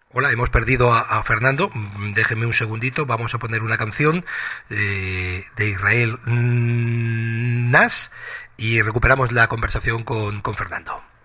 Hola, hemos perdido a Fernando. Déjenme un segundito. Vamos a poner una canción de Israel Nas y recuperamos la conversación con Fernando.